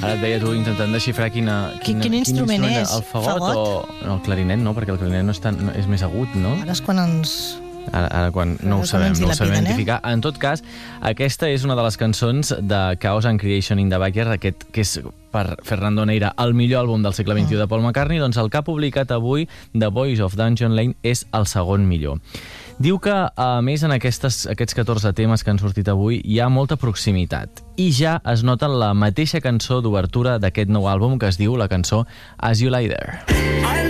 Ara et veia tu intentant desxifrar quin instrument és? El fagot o el clarinet, no? Perquè el clarinet és més agut, no? Ara és quan ens... Ara quan no ho sabem identificar. En tot cas, aquesta és una de les cançons de Chaos and Creation in the Backyard, aquest que és per Fernando Neira el millor àlbum del segle XXI de Paul McCartney, doncs el que ha publicat avui The Boys of Dungeon Lane és el segon millor. Diu que, a més, en aquests 14 temes que han sortit avui hi ha molta proximitat i ja es nota la mateixa cançó d'obertura d'aquest nou àlbum que es diu la cançó As You Lie There.